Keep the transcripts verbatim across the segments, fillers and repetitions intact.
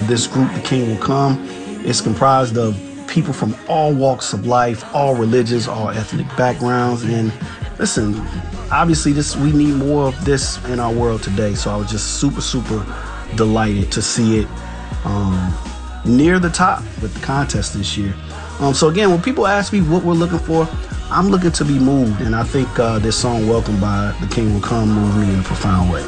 This group, The King Will Come, is comprised of people from all walks of life, all religions, all ethnic backgrounds. And listen, obviously this we need more of this in our world today. So I was just super, super delighted to see it um, near the top with the contest this year. Um, so again, when people ask me what we're looking for, I'm looking to be moved. And I think uh, this song, Welcome by The King Will Come, moved me in a profound way.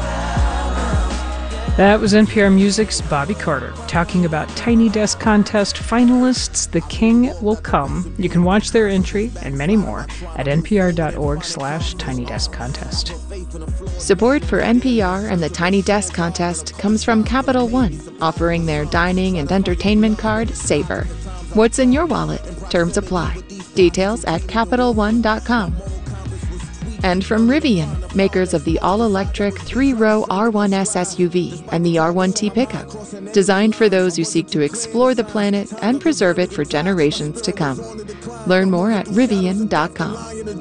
That was N P R Music's Bobby Carter talking about Tiny Desk Contest finalists The King Will Come. You can watch their entry and many more at npr.org slash Tiny Desk Contest. Support for N P R and the Tiny Desk Contest comes from Capital One, offering their dining and entertainment card, Savor. What's in your wallet? Terms apply. Details at capital one dot com. And from Rivian, makers of the all-electric three-row R one S S U V and the R one T pickup, designed for those who seek to explore the planet and preserve it for generations to come. Learn more at rivian dot com.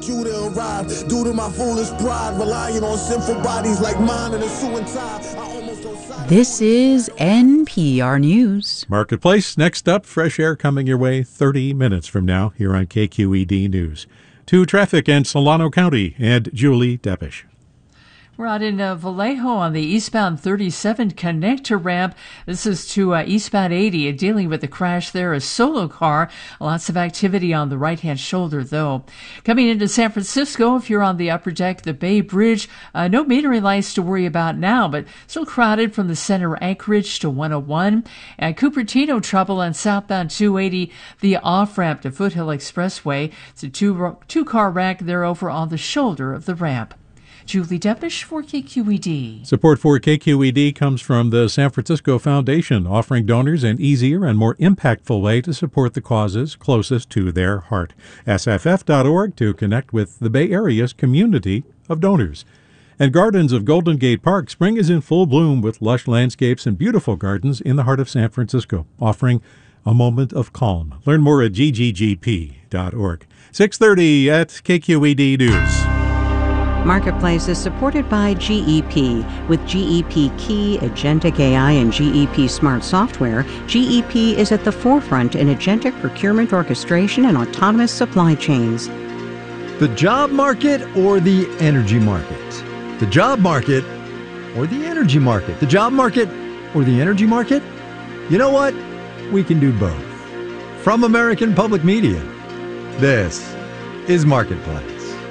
This is N P R News. Marketplace, next up, fresh air coming your way thirty minutes from now here on K Q E D News. To traffic in Solano County and Julie Deppish. We're out in uh, Vallejo on the eastbound thirty-seven connector ramp. This is to uh, eastbound eighty. Dealing with the crash there, a solo car. Lots of activity on the right-hand shoulder, though. Coming into San Francisco, if you're on the upper deck, the Bay Bridge, uh, no metering lights to worry about now, but still crowded from the center Anchorage to one oh one. And Cupertino trouble on southbound two eighty, the off-ramp to Foothill Expressway. It's a two, two-car wreck there over on the shoulder of the ramp. Julie Deppish for K Q E D. Support for K Q E D comes from the San Francisco Foundation, offering donors an easier and more impactful way to support the causes closest to their heart. S F F dot org to connect with the Bay Area's community of donors. And Gardens of Golden Gate Park, spring is in full bloom with lush landscapes and beautiful gardens in the heart of San Francisco, offering a moment of calm. Learn more at g g g p dot org. six thirty at K Q E D News. Marketplace is supported by G E P. With G E P Key, Agentic A I, and G E P Smart Software, G E P is at the forefront in agentic procurement orchestration and autonomous supply chains. The job market or the energy market? The job market or the energy market? The job market or the energy market? You know what? We can do both. From American Public Media, this is Marketplace.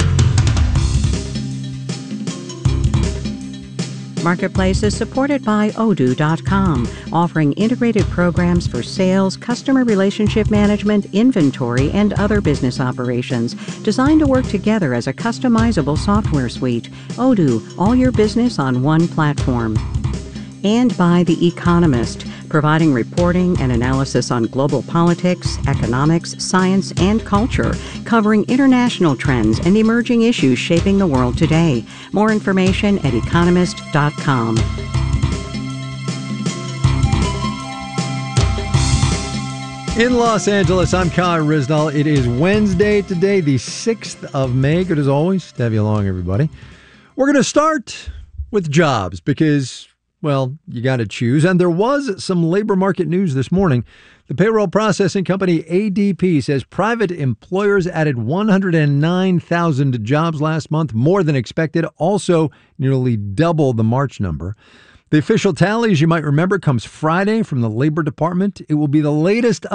Marketplace is supported by Odoo dot com, offering integrated programs for sales, customer relationship management, inventory, and other business operations, designed to work together as a customizable software suite. Odoo, all your business on one platform. And by The Economist, providing reporting and analysis on global politics, economics, science, and culture, covering international trends and emerging issues shaping the world today. More information at economist dot com. In Los Angeles, I'm Kai Rizdal. It is Wednesday today, the sixth of May. Good as always to have you along, everybody. We're going to start with jobs because, well, you got to choose. And there was some labor market news this morning. The payroll processing company A D P says private employers added one hundred nine thousand jobs last month, more than expected, also nearly double the March number. The official tally, as you might remember, comes Friday from the Labor Department. It will be the latest